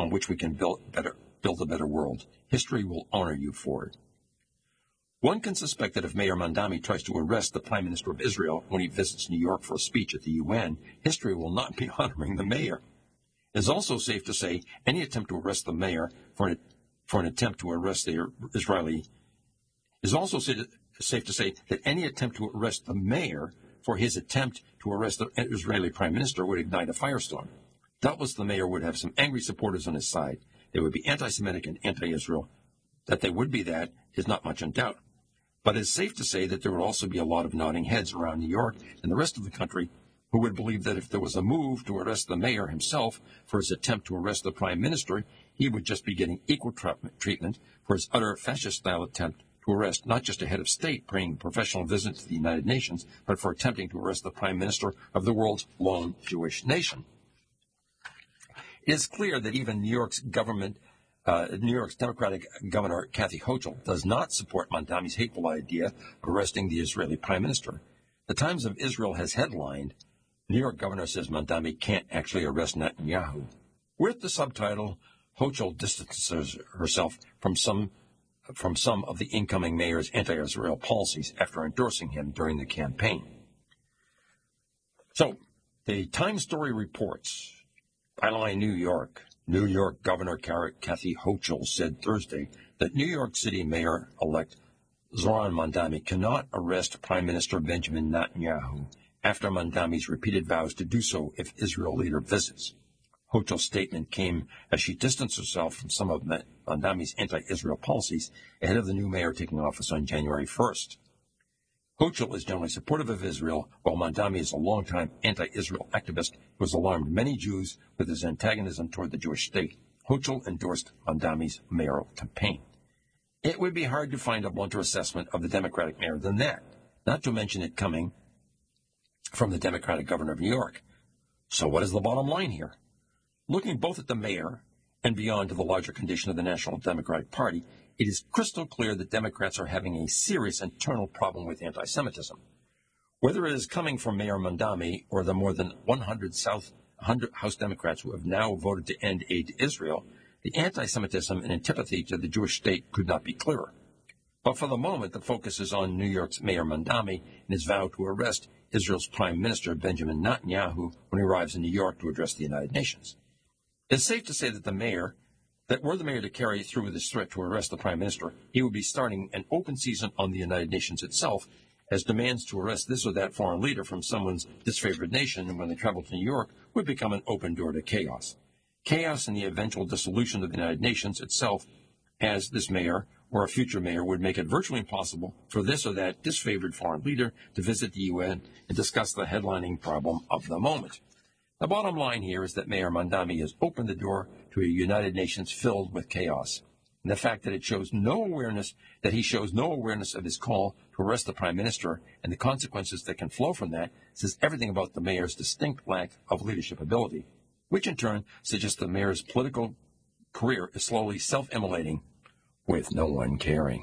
on which we can build a better world. History will honor you for it. One can suspect that if Mayor Mamdani tries to arrest the Prime Minister of Israel when he visits New York for a speech at the UN, history will not be honoring the mayor. It is also safe to say any attempt to arrest the mayor for an attempt to arrest the Israeli is also safe to say that any attempt to arrest the mayor for his attempt to arrest the Israeli Prime Minister would ignite a firestorm. Doubtless the mayor would have some angry supporters on his side. They would be anti-Semitic and anti-Israel. That they would be that is not much in doubt. But it is safe to say that there would also be a lot of nodding heads around New York and the rest of the country who would believe that if there was a move to arrest the mayor himself for his attempt to arrest the prime minister, he would just be getting equal treatment for his utter fascist-style attempt to arrest not just a head of state paying a professional visit to the United Nations, but for attempting to arrest the prime minister of the world's lone Jewish nation. It is clear that even New York's Democratic Governor Kathy Hochul does not support Mamdani's hateful idea of arresting the Israeli prime minister. The Times of Israel has headlined, New York governor says Mamdani can't actually arrest Netanyahu. With the subtitle, Hochul distances herself from some of the incoming mayor's anti-Israel policies after endorsing him during the campaign. So, the Times story reports, Byline New York Governor Kathy Hochul said Thursday that New York City Mayor-elect Zohran Mamdani cannot arrest Prime Minister Benjamin Netanyahu after Mamdani's repeated vows to do so if Israel leader visits. Hochul's statement came as she distanced herself from some of Mamdani's anti-Israel policies ahead of the new mayor taking office on January 1st. Hochul is generally supportive of Israel, while Mamdani is a longtime anti-Israel activist who has alarmed many Jews with his antagonism toward the Jewish state. Hochul endorsed Mamdani's mayoral campaign. It would be hard to find a blunter assessment of the Democratic mayor than that, not to mention it coming from the Democratic governor of New York. So what is the bottom line here? Looking both at the mayor and beyond to the larger condition of the National Democratic Party, it is crystal clear that Democrats are having a serious internal problem with anti-Semitism. Whether it is coming from Mayor Mamdani or the more than 100 House Democrats who have now voted to end aid to Israel, the anti-Semitism and antipathy to the Jewish state could not be clearer. But for the moment, the focus is on New York's Mayor Mamdani and his vow to arrest Israel's Prime Minister Benjamin Netanyahu when he arrives in New York to address the United Nations. It's safe to say that were the mayor to carry through this threat to arrest the Prime Minister, he would be starting an open season on the United Nations itself, as demands to arrest this or that foreign leader from someone's disfavored nation when they travel to New York would become an open door to chaos. Chaos and the eventual dissolution of the United Nations itself, as this mayor or a future mayor would make it virtually impossible for this or that disfavored foreign leader to visit the UN and discuss the headlining problem of the moment. The bottom line here is that Mayor Mamdani has opened the door to a United Nations filled with chaos. And the fact that he shows no awareness of his call to arrest the Prime Minister and the consequences that can flow from that says everything about the mayor's distinct lack of leadership ability, which in turn suggests the mayor's political career is slowly self-immolating with no one caring.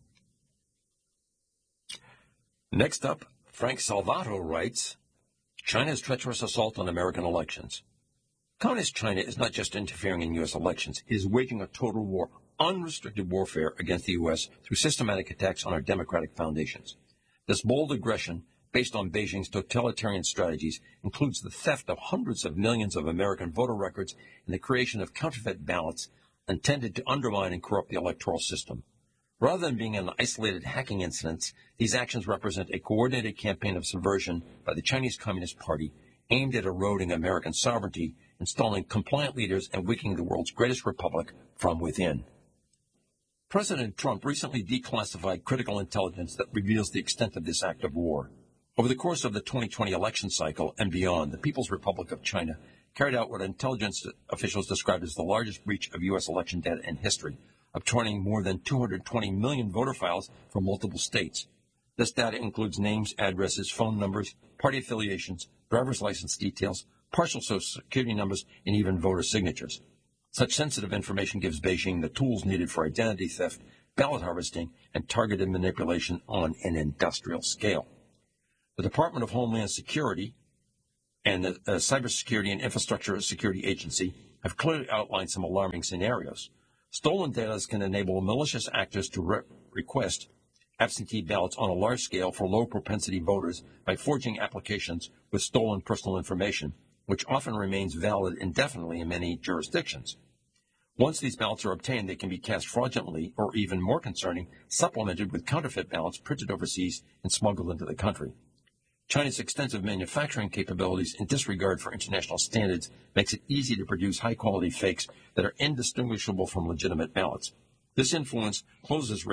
Next up, Frank Salvato writes, China's treacherous assault on American elections. Communist China is not just interfering in U.S. elections, it is waging a total war, unrestricted warfare against the U.S. through systematic attacks on our democratic foundations. This bold aggression, based on Beijing's totalitarian strategies, includes the theft of hundreds of millions of American voter records and the creation of counterfeit ballots intended to undermine and corrupt the electoral system. Rather than being an isolated hacking incident, these actions represent a coordinated campaign of subversion by the Chinese Communist Party aimed at eroding American sovereignty, installing compliant leaders, and weakening the world's greatest republic from within. President Trump recently declassified critical intelligence that reveals the extent of this act of war. Over the course of the 2020 election cycle and beyond, the People's Republic of China carried out what intelligence officials described as the largest breach of U.S. election data in history, obtaining more than 220 million voter files from multiple states. This data includes names, addresses, phone numbers, party affiliations, driver's license details, partial social security numbers, and even voter signatures. Such sensitive information gives Beijing the tools needed for identity theft, ballot harvesting, and targeted manipulation on an industrial scale. The Department of Homeland Security and the Cybersecurity and Infrastructure Security Agency have clearly outlined some alarming scenarios. Stolen data can enable malicious actors to request absentee ballots on a large scale for low-propensity voters by forging applications with stolen personal information, which often remains valid indefinitely in many jurisdictions. Once these ballots are obtained, they can be cast fraudulently or, even more concerning, supplemented with counterfeit ballots printed overseas and smuggled into the country. China's extensive manufacturing capabilities and disregard for international standards makes it easy to produce high-quality fakes that are indistinguishable from legitimate ballots. This influences close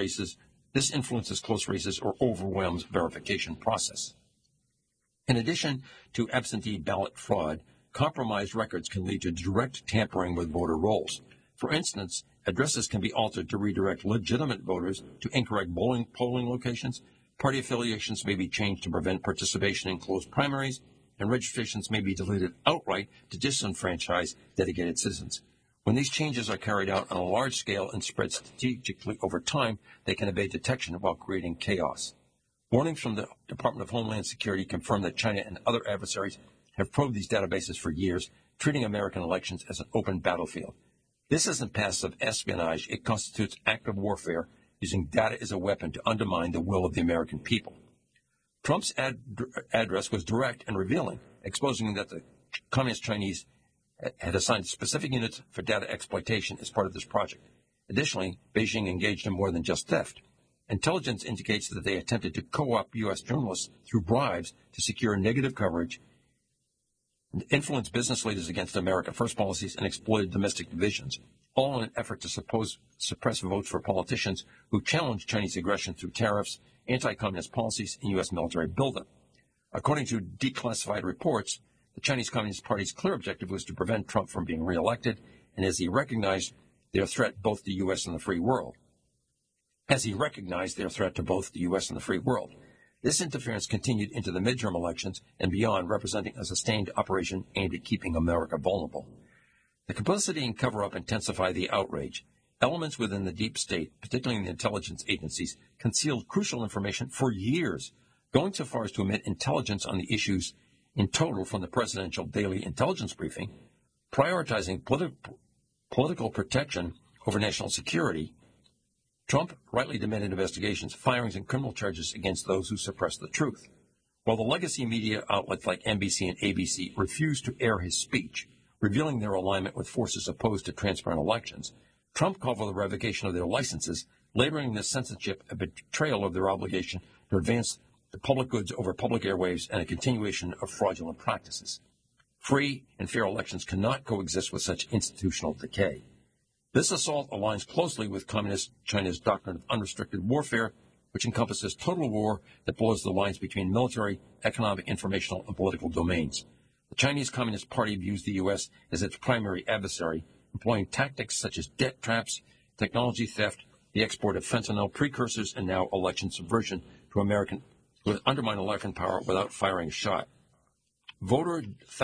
races or overwhelms verification process. In addition to absentee ballot fraud, compromised records can lead to direct tampering with voter rolls. For instance, addresses can be altered to redirect legitimate voters to incorrect polling locations. Party affiliations may be changed to prevent participation in closed primaries, and registrations may be deleted outright to disenfranchise dedicated citizens. When these changes are carried out on a large scale and spread strategically over time, they can evade detection while creating chaos. Warnings from the Department of Homeland Security confirm that China and other adversaries have probed these databases for years, treating American elections as an open battlefield. This isn't passive espionage. It constitutes active warfare, using data as a weapon to undermine the will of the American people. Trump's address was direct and revealing, exposing that the Communist Chinese had assigned specific units for data exploitation as part of this project. Additionally, Beijing engaged in more than just theft. Intelligence indicates that they attempted to co-opt U.S. journalists through bribes to secure negative coverage, influence business leaders against America First policies, and exploited domestic divisions, all in an effort to suppress votes for politicians who challenged Chinese aggression through tariffs, anti-communist policies, and U.S. military buildup. According to declassified reports, the Chinese Communist Party's clear objective was to prevent Trump from being reelected, and as he recognized their threat to both the U.S. and the free world. This interference continued into the midterm elections and beyond, representing a sustained operation aimed at keeping America vulnerable. The complicity and cover-up intensify the outrage. Elements within the deep state, particularly in the intelligence agencies, concealed crucial information for years, going so far as to omit intelligence on the issues in total from the presidential daily intelligence briefing, prioritizing political protection over national security. Trump rightly demanded investigations, firings, and criminal charges against those who suppress the truth. While the legacy media outlets like NBC and ABC refused to air his speech, revealing their alignment with forces opposed to transparent elections, Trump called for the revocation of their licenses, labeling this censorship a betrayal of their obligation to advance the public goods over public airwaves and a continuation of fraudulent practices. Free and fair elections cannot coexist with such institutional decay. This assault aligns closely with Communist China's doctrine of unrestricted warfare, which encompasses total war that blurs the lines between military, economic, informational, and political domains. The Chinese Communist Party views the U.S. as its primary adversary, employing tactics such as debt traps, technology theft, the export of fentanyl precursors, and now election subversion to undermine American power without firing a shot. Voter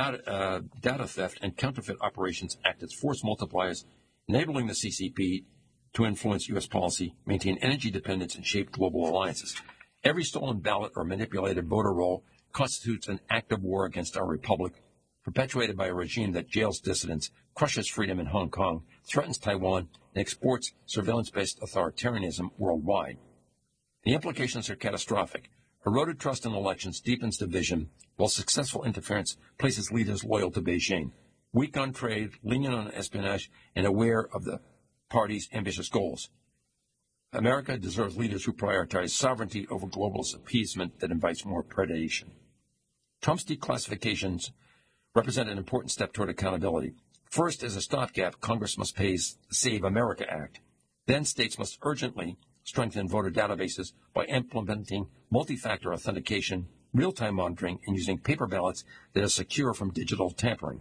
data theft and counterfeit operations act as force multipliers, enabling the CCP to influence U.S. policy, maintain energy dependence, and shape global alliances. Every stolen ballot or manipulated voter roll constitutes an act of war against our republic, perpetuated by a regime that jails dissidents, crushes freedom in Hong Kong, threatens Taiwan, and exports surveillance-based authoritarianism worldwide. The implications are catastrophic. Eroded trust in elections deepens division, while successful interference places leaders loyal to Beijing, weak on trade, lenient on espionage, and aware of the party's ambitious goals. America deserves leaders who prioritize sovereignty over globalist appeasement that invites more predation. Trump's declassifications represent an important step toward accountability. First, as a stopgap, Congress must pass the Save America Act. Then states must urgently strengthen voter databases by implementing multi-factor authentication, real-time monitoring, and using paper ballots that are secure from digital tampering.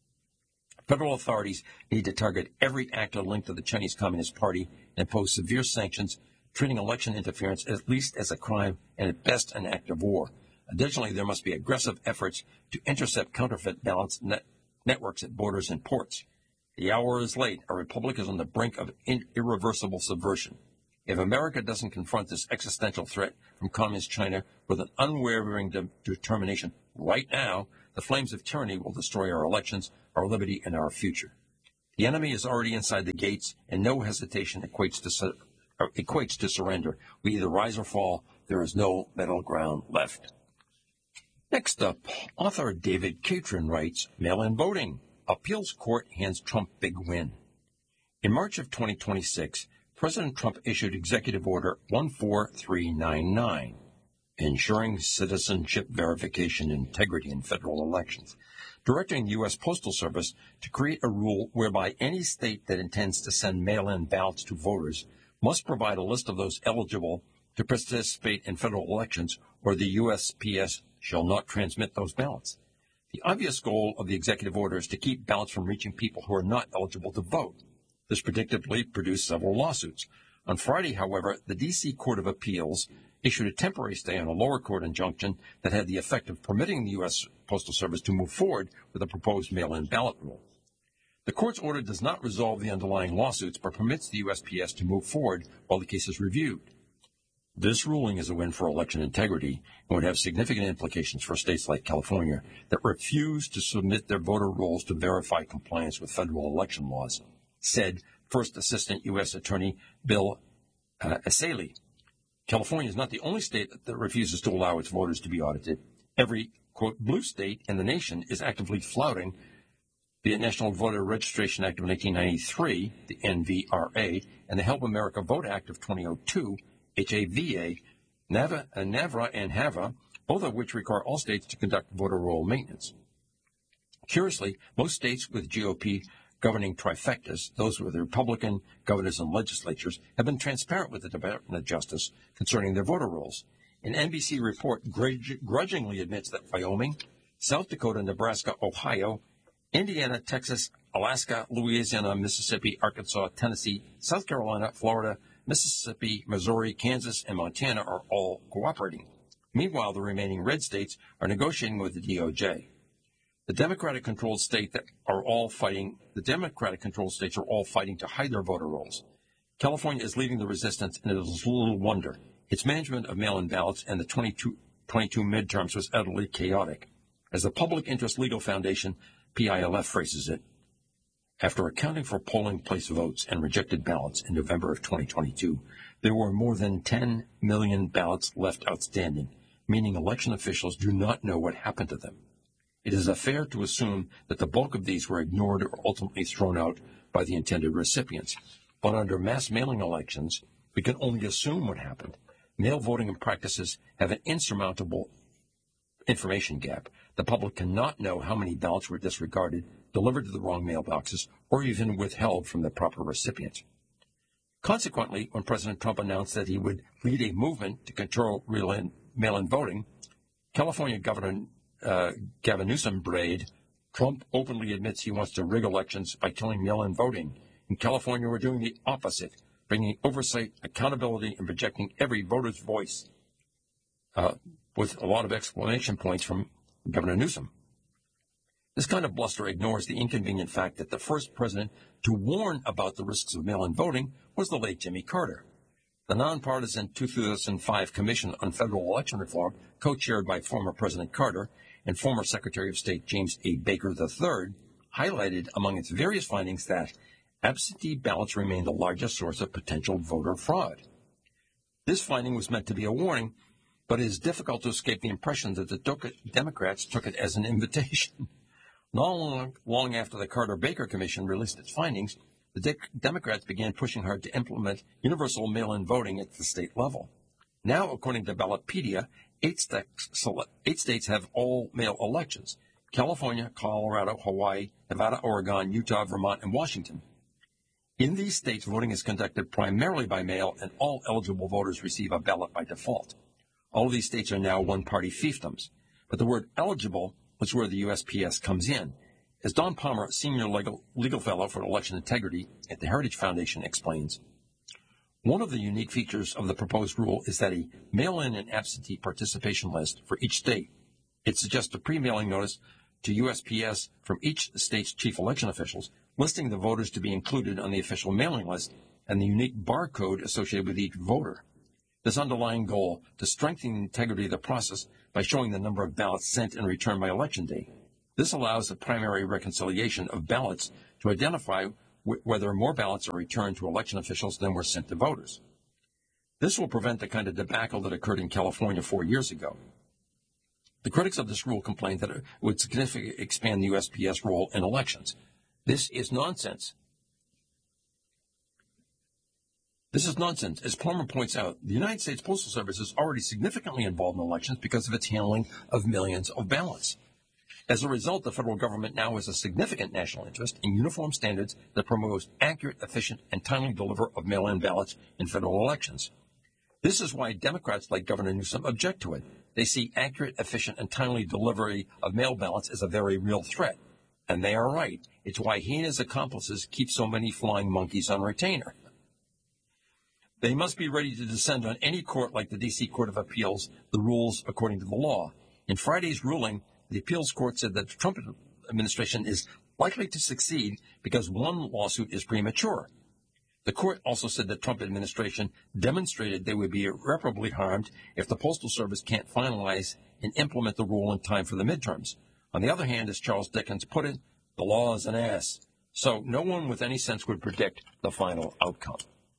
Federal authorities need to target every actor linked to the Chinese Communist Party and impose severe sanctions, treating election interference at least as a crime and at best an act of war. Additionally, there must be aggressive efforts to intercept counterfeit ballots networks at borders and ports. The hour is late. Our republic is on the brink of irreversible subversion. If America doesn't confront this existential threat from Communist China with an unwavering determination right now, the flames of tyranny will destroy our elections, our liberty, and our future. The enemy is already inside the gates, and no hesitation equates to surrender. We either rise or fall. There is no middle ground left. Next up, author David Catron writes, Mail-in voting. Appeals court hands Trump big win. In March of 2026, President Trump issued Executive Order 14399, ensuring citizenship verification and integrity in federal elections, directing the U.S. Postal Service to create a rule whereby any state that intends to send mail-in ballots to voters must provide a list of those eligible to participate in federal elections, or the USPS shall not transmit those ballots. The obvious goal of the executive order is to keep ballots from reaching people who are not eligible to vote. This predictably produced several lawsuits. On Friday, however, the D.C. Court of Appeals issued a temporary stay on a lower court injunction that had the effect of permitting the U.S. Postal Service to move forward with a proposed mail-in ballot rule. The court's order does not resolve the underlying lawsuits, but permits the USPS to move forward while the case is reviewed. This ruling is a win for election integrity and would have significant implications for states like California that refuse to submit their voter rolls to verify compliance with federal election laws, said First Assistant U.S. Attorney Bill Essayli. California is not the only state that refuses to allow its voters to be audited. Every, quote, blue state in the nation is actively flouting the National Voter Registration Act of 1993, the NVRA, and the Help America Vote Act of 2002, HAVA, NAVRA and HAVA, both of which require all states to conduct voter roll maintenance. Curiously, most states with GOP governing trifectas, those with Republican governors and legislatures, have been transparent with the Department of Justice concerning their voter rolls. An NBC report grudgingly admits that Wyoming, South Dakota, Nebraska, Ohio, Indiana, Texas, Alaska, Louisiana, Mississippi, Arkansas, Tennessee, South Carolina, Florida, Mississippi, Missouri, Kansas, and Montana are all cooperating. Meanwhile, the remaining red states are negotiating with the DOJ. The Democratic-controlled states are all fighting to hide their voter rolls. California is leading the resistance, and it is little wonder. Its management of mail-in ballots and the 2022 midterms was utterly chaotic. As the Public Interest Legal Foundation, PILF, phrases it, after accounting for polling place votes and rejected ballots in November of 2022, there were more than 10 million ballots left outstanding, meaning election officials do not know what happened to them. It is fair to assume that the bulk of these were ignored or ultimately thrown out by the intended recipients. But under mass mailing elections, we can only assume what happened. Mail voting practices have an insurmountable information gap. The public cannot know how many ballots were disregarded, delivered to the wrong mailboxes, or even withheld from the proper recipients. Consequently, when President Trump announced that he would lead a movement to control mail-in voting, California Governor Gavin Newsom brayed, Trump openly admits he wants to rig elections by killing mail-in voting. In California, we're doing the opposite, bringing oversight, accountability, and projecting every voter's voice, with a lot of exclamation points from Governor Newsom. This kind of bluster ignores the inconvenient fact that the first president to warn about the risks of mail-in voting was the late Jimmy Carter. The nonpartisan 2005 Commission on Federal Election Reform, co-chaired by former President Carter and former Secretary of State James A. Baker III, highlighted among its various findings that absentee ballots remain the largest source of potential voter fraud. This finding was meant to be a warning, but it is difficult to escape the impression that the Democrats took it as an invitation. Not long after the Carter-Baker Commission released its findings, the Democrats began pushing hard to implement universal mail-in voting at the state level. Now, according to Ballotpedia, 8 states have all-mail elections: California, Colorado, Hawaii, Nevada, Oregon, Utah, Vermont, and Washington. In these states, voting is conducted primarily by mail, and all eligible voters receive a ballot by default. All of these states are now one-party fiefdoms, but the word eligible is where the USPS comes in. As Don Palmer, Senior Legal Fellow for Election Integrity at the Heritage Foundation, explains, one of the unique features of the proposed rule is that a mail-in and absentee participation list for each state. It suggests a pre-mailing notice to USPS from each state's chief election officials, listing the voters to be included on the official mailing list and the unique barcode associated with each voter. This underlying goal to strengthen the integrity of the process by showing the number of ballots sent and returned by Election Day. This allows the primary reconciliation of ballots to identify whether more ballots are returned to election officials than were sent to voters. This will prevent the kind of debacle that occurred in California 4 years ago. The critics of this rule complained that it would significantly expand the USPS role in elections. This is nonsense. As Palmer points out, the United States Postal Service is already significantly involved in elections because of its handling of millions of ballots. As a result, the federal government now has a significant national interest in uniform standards that promote accurate, efficient, and timely delivery of mail-in ballots in federal elections. This is why Democrats like Governor Newsom object to it. They see accurate, efficient, and timely delivery of mail ballots as a very real threat. And they are right. It's why he and his accomplices keep so many flying monkeys on retainer. They must be ready to descend on any court like the D.C. Court of Appeals, the rules according to the law. In Friday's ruling, the appeals court said that the Trump administration is likely to succeed because one lawsuit is premature. The court also said the Trump administration demonstrated they would be irreparably harmed if the Postal Service can't finalize and implement the rule in time for the midterms. On the other hand, as Charles Dickens put it, the law is an ass. So no one with any sense would predict the final outcome.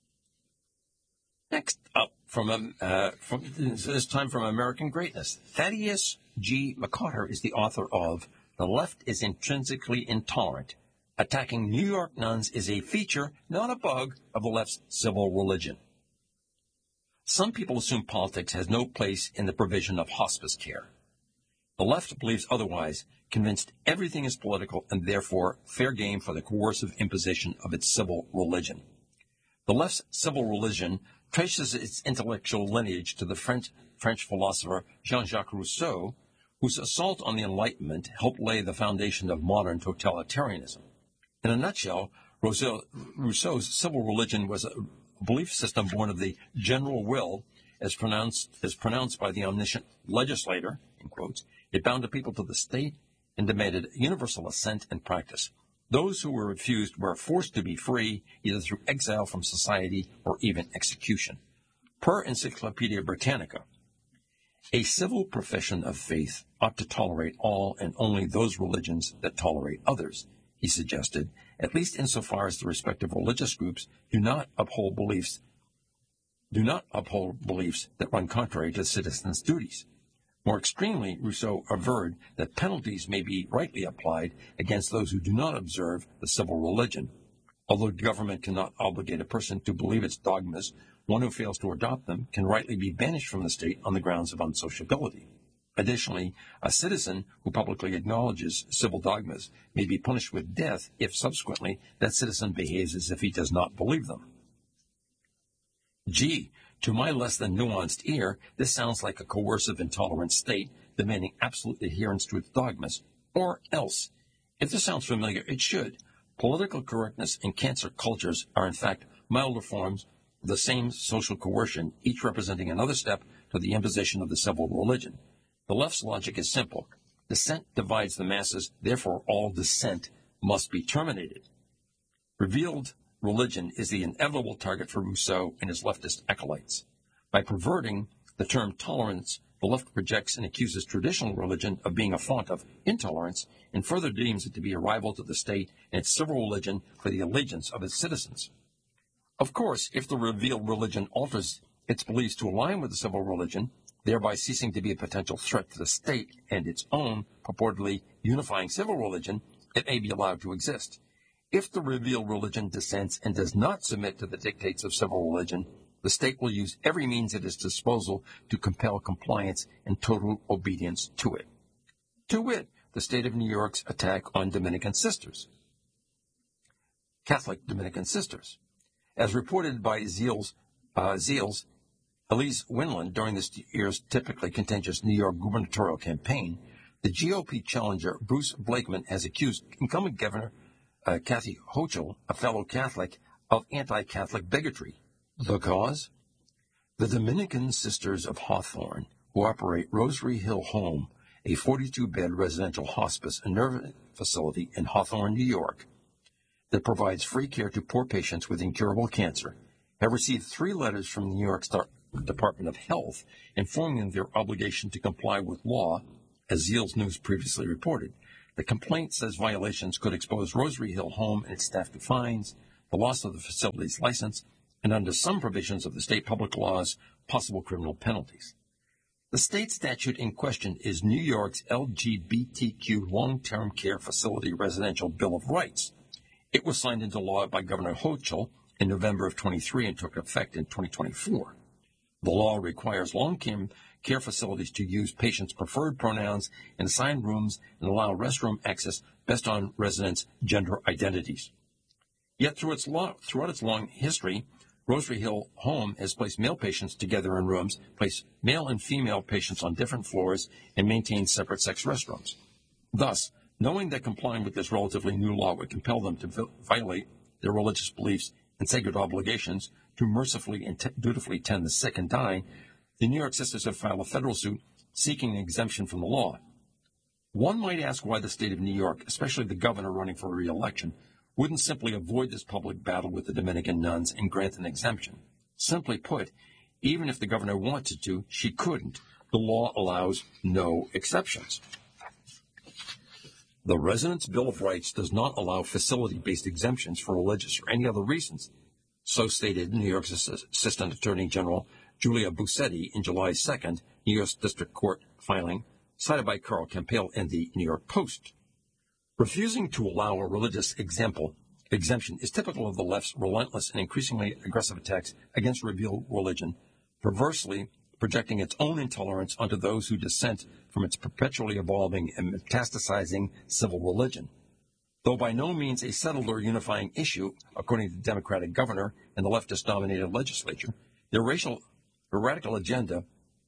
Next up, this time from American Greatness, Thaddeus G. McCarter is the author of The Left is Intrinsically Intolerant. Attacking New York nuns is a feature, not a bug, of the left's civil religion. Some people assume politics has no place in the provision of hospice care. The left believes otherwise, convinced everything is political and therefore fair game for the coercive imposition of its civil religion. The left's civil religion traces its intellectual lineage to the French philosopher Jean-Jacques Rousseau, whose assault on the Enlightenment helped lay the foundation of modern totalitarianism. In a nutshell, Rousseau's civil religion was a belief system born of the general will as pronounced by the omniscient legislator, in quotes. It bound the people to the state and demanded universal assent and practice. Those who were refused were forced to be free, either through exile from society or even execution. Per Encyclopedia Britannica, a civil profession of faith ought to tolerate all and only those religions that tolerate others, he suggested, at least insofar as the respective religious groups do not uphold beliefs that run contrary to citizens' duties. More extremely, Rousseau averred that penalties may be rightly applied against those who do not observe the civil religion. Although the government cannot obligate a person to believe its dogmas, one who fails to adopt them can rightly be banished from the state on the grounds of unsociability. Additionally, a citizen who publicly acknowledges civil dogmas may be punished with death if subsequently that citizen behaves as if he does not believe them. Gee, to my less than nuanced ear, this sounds like a coercive, intolerant state demanding absolute adherence to its dogmas. Or else, if this sounds familiar, it should. Political correctness and cancer cultures are in fact milder forms of the same social coercion, each representing another step to the imposition of the civil religion. The left's logic is simple. Dissent divides the masses, therefore all dissent must be terminated. Revealed religion is the inevitable target for Rousseau and his leftist acolytes. By perverting the term tolerance, the left rejects and accuses traditional religion of being a font of intolerance and further deems it to be a rival to the state and its civil religion for the allegiance of its citizens. Of course, if the revealed religion alters its beliefs to align with the civil religion, thereby ceasing to be a potential threat to the state and its own purportedly unifying civil religion, it may be allowed to exist. If the revealed religion dissents and does not submit to the dictates of civil religion, the state will use every means at its disposal to compel compliance and total obedience to it. To wit, the state of New York's attack on Dominican sisters, Catholic Dominican sisters. As reported by Zeal's Elise Winland during this year's typically contentious New York gubernatorial campaign, the GOP challenger Bruce Blakeman has accused incumbent Governor Kathy Hochul, a fellow Catholic, of anti-Catholic bigotry. The cause? The Dominican Sisters of Hawthorne, who operate Rosary Hill Home, a 42-bed residential hospice and nerve facility in Hawthorne, New York, that provides free care to poor patients with incurable cancer, have received 3 letters from the New York Department of Health informing them of their obligation to comply with law, as Zeal's News previously reported. The complaint says violations could expose Rosary Hill Home and its staff to fines, the loss of the facility's license, and under some provisions of the state public laws, possible criminal penalties. The state statute in question is New York's LGBTQ Long-Term Care Facility Residential Bill of Rights. It was signed into law by Governor Hochul in November of 23 and took effect in 2024. The law requires long-term care facilities to use patients' preferred pronouns and assign rooms and allow restroom access based on residents' gender identities. Yet throughout its long history, Rosary Hill Home has placed male patients together in rooms, placed male and female patients on different floors, and maintained separate sex restrooms. Thus, knowing that complying with this relatively new law would compel them to violate their religious beliefs and sacred obligations to mercifully and dutifully tend the sick and dying, the New York Sisters have filed a federal suit seeking an exemption from the law. One might ask why the state of New York, especially the governor running for re-election, wouldn't simply avoid this public battle with the Dominican nuns and grant an exemption. Simply put, even if the governor wanted to, she couldn't. The law allows no exceptions. The Residents' Bill of Rights does not allow facility-based exemptions for religious or any other reasons, so stated New York's Assistant Attorney General Julia Bussetti in July 2nd, New York District Court filing, cited by Carl Campbell in the New York Post. Refusing to allow a religious exemption is typical of the left's relentless and increasingly aggressive attacks against revealed religion, perversely projecting its own intolerance onto those who dissent from its perpetually evolving and metastasizing civil religion. Though by no means a settled or unifying issue, according to the Democratic governor and the leftist-dominated legislature, their radical agenda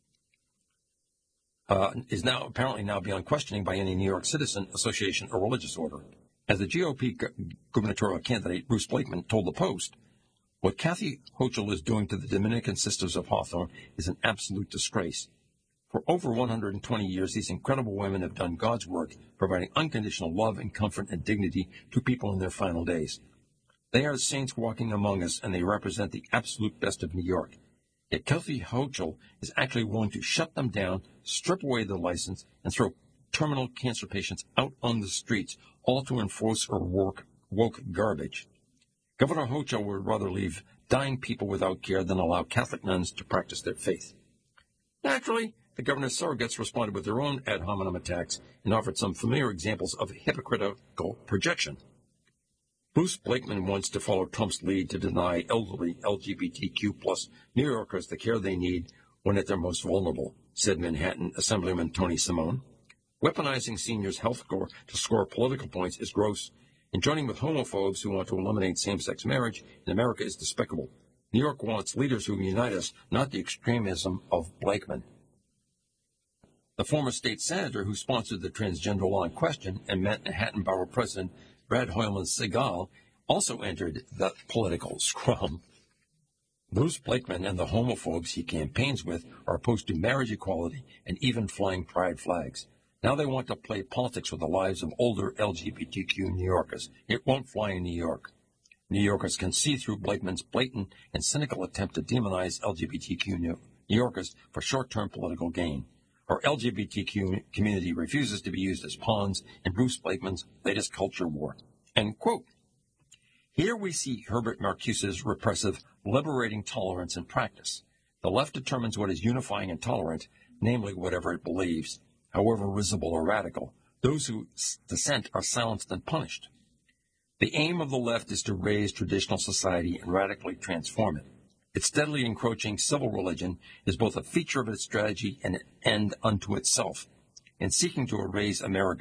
is now apparently beyond questioning by any New York citizen, association, or religious order. As the GOP gubernatorial candidate Bruce Blakeman told the Post, what Kathy Hochul is doing to the Dominican Sisters of Hawthorne is an absolute disgrace. For over 120 years, these incredible women have done God's work, providing unconditional love and comfort and dignity to people in their final days. They are saints walking among us, and they represent the absolute best of New York. Yet Kathy Hochul is actually willing to shut them down, strip away their license, and throw terminal cancer patients out on the streets, all to enforce her woke garbage. Governor Hochul would rather leave dying people without care than allow Catholic nuns to practice their faith. Naturally, the governor's surrogates responded with their own ad hominem attacks and offered some familiar examples of hypocritical projection. Bruce Blakeman wants to follow Trump's lead to deny elderly LGBTQ plus New Yorkers the care they need when at their most vulnerable, said Manhattan Assemblyman Tony Simone. Weaponizing seniors' health care to score political points is gross, and joining with homophobes who want to eliminate same-sex marriage in America is despicable. New York wants leaders who unite us, not the extremism of Blakeman. The former state senator who sponsored the transgender law in question and Manhattan Borough President Brad Hoylman Segal also entered the political scrum. Bruce Blakeman and the homophobes he campaigns with are opposed to marriage equality and even flying pride flags. Now they want to play politics with the lives of older LGBTQ New Yorkers. It won't fly in New York. New Yorkers can see through Blakeman's blatant and cynical attempt to demonize LGBTQ New Yorkers for short-term political gain. Our LGBTQ community refuses to be used as pawns in Bruce Blakeman's latest culture war. End quote. Here we see Herbert Marcuse's repressive, liberating tolerance in practice. The left determines what is unifying and tolerant, namely whatever it believes, however risible or radical. Those who dissent are silenced and punished. The aim of the left is to raise traditional society and radically transform it. Its steadily encroaching civil religion is both a feature of its strategy and an end unto itself. In seeking to raise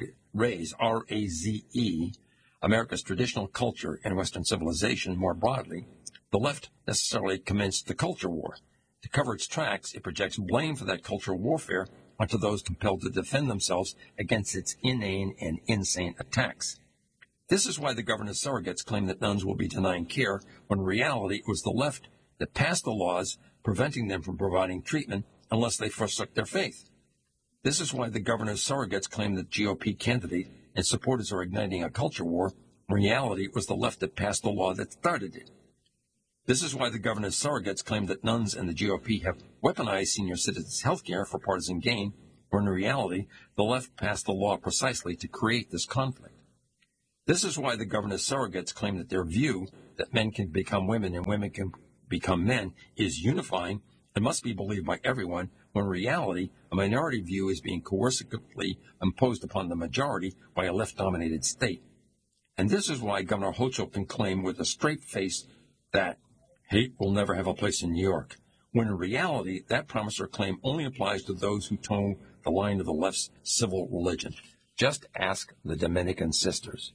R-A-Z-E, America's traditional culture and Western civilization more broadly, the left necessarily commenced the culture war. To cover its tracks, it projects blame for that cultural warfare onto those compelled to defend themselves against its inane and insane attacks. This is why the governor's surrogates claim that nuns will be denying care, when in reality it was the left that passed the laws preventing them from providing treatment unless they forsook their faith. This is why the governor's surrogates claim that GOP candidate and supporters are igniting a culture war. In reality, it was the left that passed the law that started it. This is why the governor's surrogates claim that nuns and the GOP have weaponized senior citizens' health care for partisan gain, when in reality, the left passed the law precisely to create this conflict. This is why the governor's surrogates claim that their view that men can become women and women can become men is unifying and must be believed by everyone, when in reality, a minority view is being coercively imposed upon the majority by a left-dominated state. And this is why Governor Hochul can claim with a straight face that hate will never have a place in New York, when in reality, that promise or claim only applies to those who toe the line of the left's civil religion. Just ask the Dominican sisters.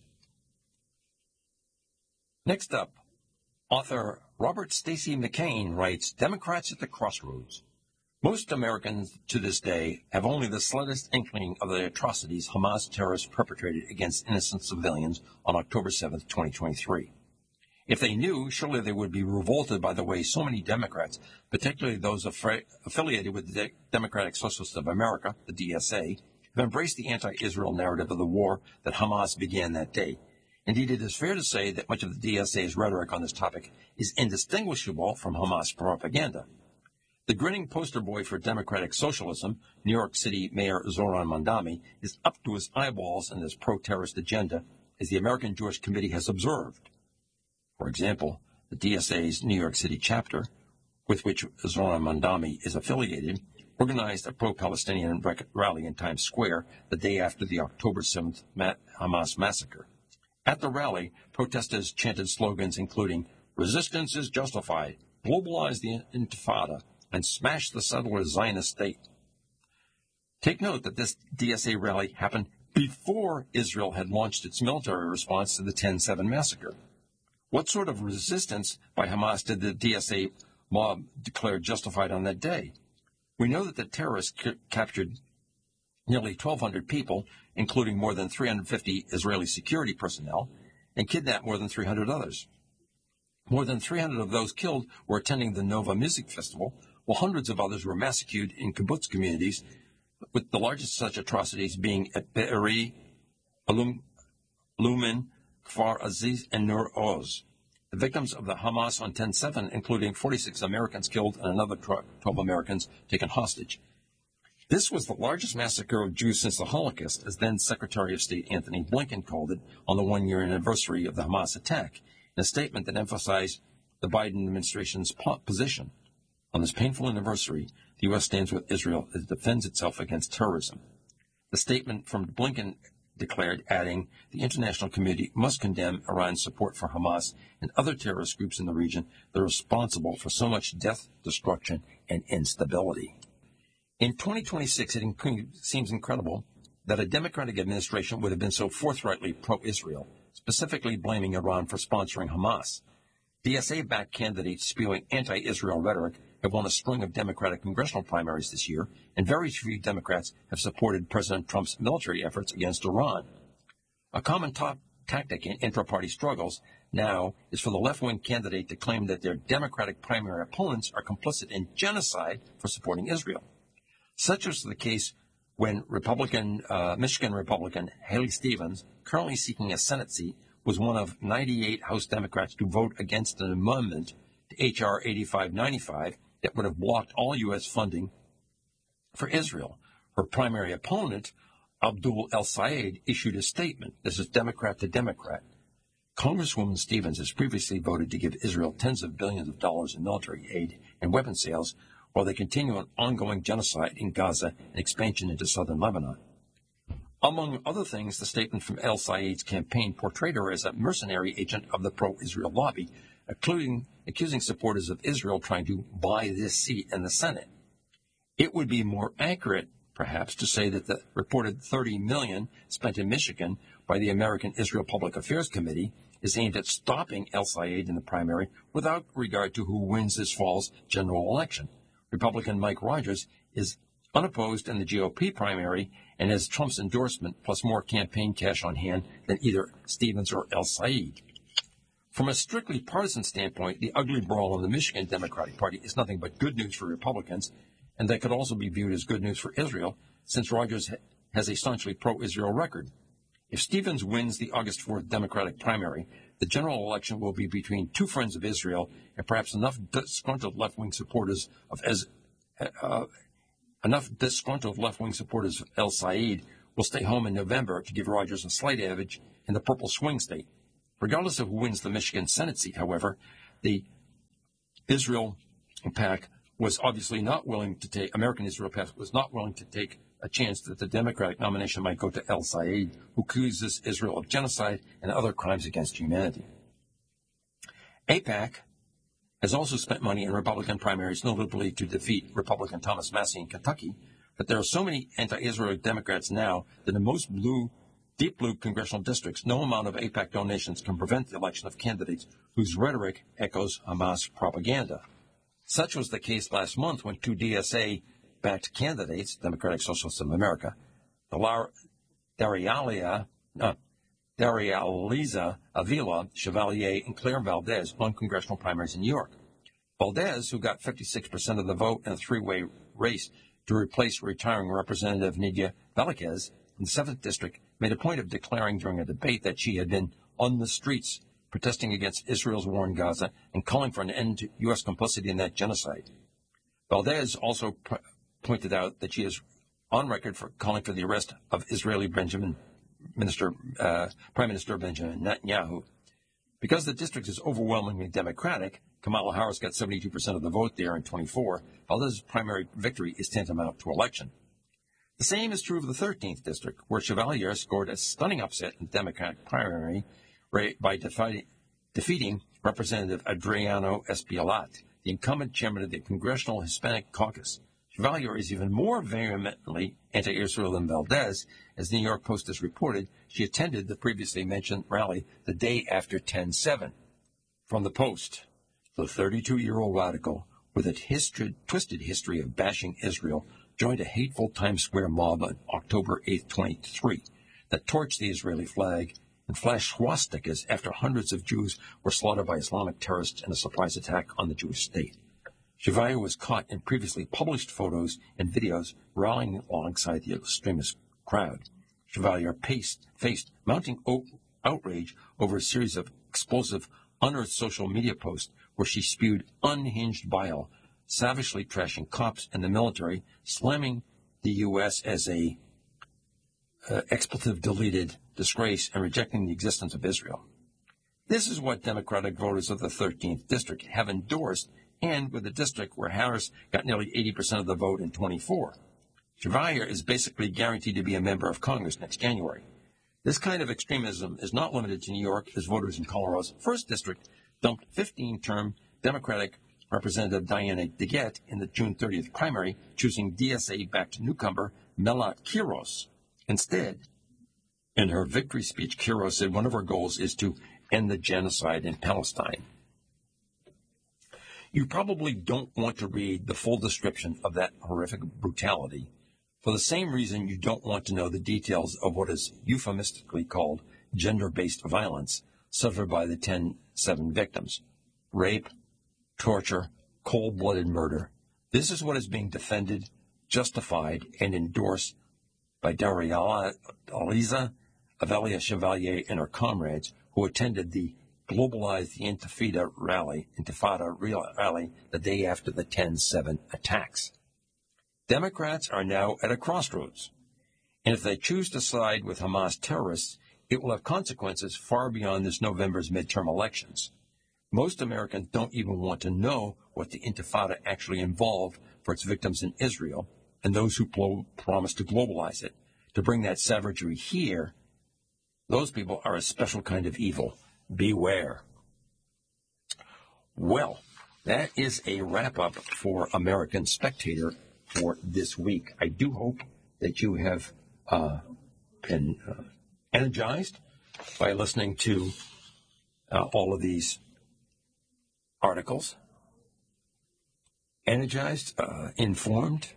Next up, author Robert Stacy McCain writes, Democrats at the Crossroads. Most Americans to this day have only the slightest inkling of the atrocities Hamas terrorists perpetrated against innocent civilians on October 7, 2023. If they knew, surely they would be revolted by the way so many Democrats, particularly those affiliated with the Democratic Socialists of America, the DSA, have embraced the anti-Israel narrative of the war that Hamas began that day. Indeed, it is fair to say that much of the DSA's rhetoric on this topic is indistinguishable from Hamas propaganda. The grinning poster boy for democratic socialism, New York City Mayor Zohran Mamdani, is up to his eyeballs in this pro-terrorist agenda, as the American Jewish Committee has observed. For example, the DSA's New York City chapter, with which Zohran Mamdani is affiliated, organized a pro-Palestinian rally in Times Square the day after the October 7th Hamas massacre. At the rally, protesters chanted slogans including, Resistance is justified, globalize the Intifada, and smash the settler Zionist state. Take note that this DSA rally happened before Israel had launched its military response to the 10/7 massacre. What sort of resistance by Hamas did the DSA mob declare justified on that day? We know that the terrorists captured nearly 1,200 people, including more than 350 Israeli security personnel, and kidnapped more than 300 others. More than 300 of those killed were attending the Nova Music Festival, while hundreds of others were massacred in kibbutz communities, with the largest such atrocities being at Be'eri, Lumen, Kfar Aziz, and Nur Oz. The victims of the Hamas on 10/7, including 46 Americans killed and another 12 Americans taken hostage. This was the largest massacre of Jews since the Holocaust, as then Secretary of State Anthony Blinken called it on the one-year anniversary of the Hamas attack, in a statement that emphasized the Biden administration's position. On this painful anniversary, the U.S. stands with Israel as it defends itself against terrorism. The statement from Blinken declared, adding, the international community must condemn Iran's support for Hamas and other terrorist groups in the region that are responsible for so much death, destruction, and instability. In 2026, it seems incredible that a Democratic administration would have been so forthrightly pro-Israel, specifically blaming Iran for sponsoring Hamas. DSA-backed candidates spewing anti-Israel rhetoric have won a string of Democratic congressional primaries this year, and very few Democrats have supported President Trump's military efforts against Iran. A common tactic in intra-party struggles now is for the left-wing candidate to claim that their Democratic primary opponents are complicit in genocide for supporting Israel. Such was the case when Michigan Republican Haley Stevens, currently seeking a Senate seat, was one of 98 House Democrats to vote against an amendment to H.R. 8595 that would have blocked all U.S. funding for Israel. Her primary opponent, Abdul El-Sayed, issued a statement. This is Democrat to Democrat. Congresswoman Stevens has previously voted to give Israel tens of billions of dollars in military aid and weapon sales while they continue an ongoing genocide in Gaza and expansion into southern Lebanon. Among other things, the statement from El-Sayed's campaign portrayed her as a mercenary agent of the pro-Israel lobby, accusing supporters of Israel trying to buy this seat in the Senate. It would be more accurate, perhaps, to say that the reported $30 million spent in Michigan by the American Israel Public Affairs Committee is aimed at stopping El-Sayed in the primary without regard to who wins this fall's general election. Republican Mike Rogers is unopposed in the GOP primary and has Trump's endorsement plus more campaign cash on hand than either Stevens or El-Sayed. From a strictly partisan standpoint, the ugly brawl in the Michigan Democratic Party is nothing but good news for Republicans, and that could also be viewed as good news for Israel, since Rogers has a staunchly pro-Israel record. If Stevens wins the August 4th Democratic primary, the general election will be between two friends of Israel and perhaps enough disgruntled left-wing supporters of enough disgruntled left-wing supporters of El Said will stay home in November to give Rogers a slight advantage in the purple swing state. Regardless of who wins the Michigan Senate seat, however, the Israel PAC was obviously not willing to take, American Israel PAC was not willing to take a chance that the Democratic nomination might go to El Said, who accuses Israel of genocide and other crimes against humanity. AIPAC has also spent money in Republican primaries, notably to defeat Republican Thomas Massie in Kentucky, but there are so many anti-Israel Democrats now that in most deep blue congressional districts, no amount of AIPAC donations can prevent the election of candidates whose rhetoric echoes Hamas propaganda. Such was the case last month when two DSA-backed candidates, Democratic Socialists of America, Darializa Avila Chevalier and Claire Valdez won congressional primaries in New York. Valdez, who got 56% of the vote in a three-way race to replace retiring Representative Nydia Velázquez in the 7th District, made a point of declaring during a debate that she had been on the streets protesting against Israel's war in Gaza and calling for an end to U.S. complicity in that genocide. Valdez also pointed out that she is on record for calling for the arrest of Israeli Prime Minister Benjamin Netanyahu. Because the district is overwhelmingly Democratic, Kamala Harris got 72% of the vote there in 24. Valdez's primary victory is tantamount to election. The same is true of the 13th District, where Chevalier scored a stunning upset in the Democratic primary by defeating Representative Adriano Espaillat, the incumbent chairman of the Congressional Hispanic Caucus. Chevalier is even more vehemently anti-Israel than Valdez. As the New York Post has reported, she attended the previously mentioned rally the day after 10/7. From the Post, the 32-year-old radical, with a twisted history of bashing Israel, joined a hateful Times Square mob on October 8, 2023, that torched the Israeli flag and flashed swastikas after hundreds of Jews were slaughtered by Islamic terrorists in a surprise attack on the Jewish state. Chevalier was caught in previously published photos and videos rallying alongside the extremist crowd. Chevalier faced mounting outrage over a series of explosive, unearthed social media posts where she spewed unhinged bile, savagely trashing cops and the military, slamming the U.S. as a expletive-deleted disgrace, and rejecting the existence of Israel. This is what Democratic voters of the 13th District have endorsed, and with a district where Harris got nearly 80% of the vote in 24. Chevalier is basically guaranteed to be a member of Congress next January. This kind of extremism is not limited to New York, as voters in Colorado's 1st District dumped 15-term Democratic Representative Diana DeGette in the June 30th primary, choosing DSA-backed newcomer Melat Quiros. Instead, in her victory speech, Quiros said one of her goals is to end the genocide in Palestine. You probably don't want to read the full description of that horrific brutality for the same reason you don't want to know the details of what is euphemistically called gender-based violence suffered by the 10/7 victims. Rape, torture, cold-blooded murder. This is what is being defended, justified, and endorsed by Darializa Avila Chevalier and her comrades who attended the Globalized the Intifada rally the day after the 10/7 attacks. Democrats are now at a crossroads, and if they choose to side with Hamas terrorists, it will have consequences far beyond this November's midterm elections. Most Americans don't even want to know what the Intifada actually involved for its victims in Israel and those who promised to globalize it. To bring that savagery here, those people are a special kind of evil. Beware. Well, that is a wrap-up for American Spectator for this week. I do hope that you have been energized by listening to all of these articles. Energized, informed.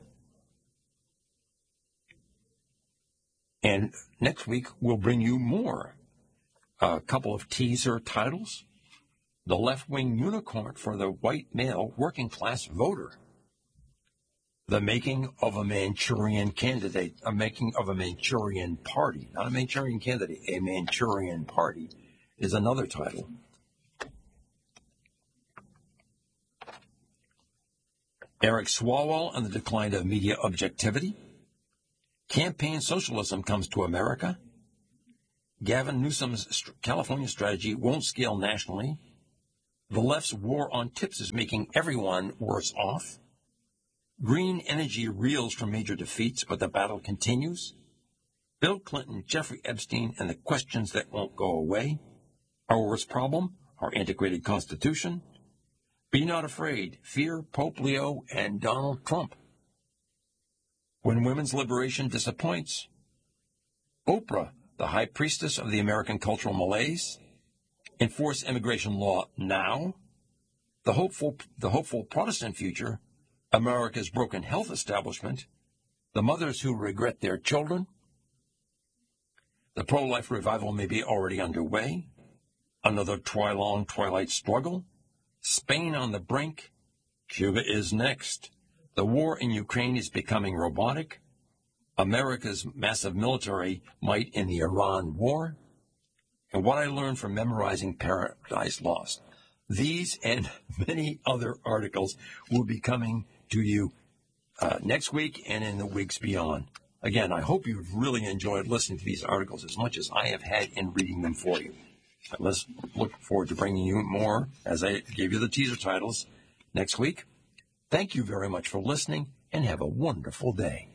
And next week, we'll bring you more. A couple of teaser titles. The left-wing unicorn for the white male working-class voter. The making of a Manchurian candidate. A making of a Manchurian party. Not a Manchurian candidate. A Manchurian party is another title. Eric Swalwell on the decline of media objectivity. Campaign socialism comes to America. Gavin Newsom's California strategy won't scale nationally. The left's war on tips is making everyone worse off. Green energy reels from major defeats, but the battle continues. Bill Clinton, Jeffrey Epstein, and the questions that won't go away. Our worst problem, our antiquated Constitution. Be not afraid. Fear Pope Leo and Donald Trump. When women's liberation disappoints. Oprah, the high priestess of the American cultural malaise. Enforce immigration law now. The hopeful Protestant future. America's broken health establishment. The mothers who regret their children. The pro-life revival may be already underway. Another long twilight struggle. Spain on the brink. Cuba is next. The war in Ukraine is becoming robotic. America's massive military might in the Iran war. And what I learned from memorizing Paradise Lost. These and many other articles will be coming to you next week and in the weeks beyond. Again, I hope you've really enjoyed listening to these articles as much as I have had in reading them for you. Let's look forward to bringing you more, as I gave you the teaser titles, next week. Thank you very much for listening, and have a wonderful day.